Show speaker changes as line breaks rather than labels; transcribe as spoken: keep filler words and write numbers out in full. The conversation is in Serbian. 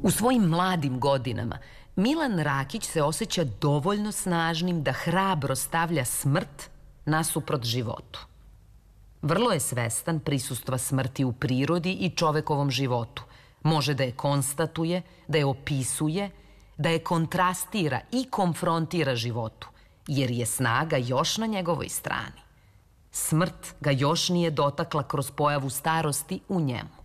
U svojim mladim godinama Milan Rakić se osjeća dovoljno snažnim da hrabro stavlja smrt nasuprot životu. Vrlo je svestan prisustva smrti u prirodi i čovekovom životu. Može da je konstatuje, da je opisuje, da je kontrastira i konfrontira životu, jer je snaga još na njegovoj strani. Smrt ga još nije dotakla kroz pojavu starosti u njemu.